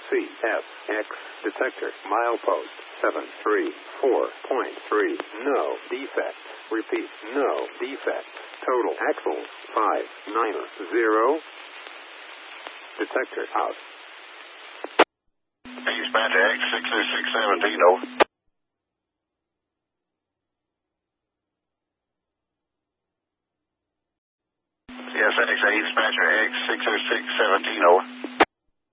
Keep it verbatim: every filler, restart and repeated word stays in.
C F X detector milepost seven three four point three. No defects. Repeat, no defects. Total axles five nine zero. Detector out. Dispatcher X six oh six seventeen, over. C S X A, Dispatcher X six oh six seventeen, over.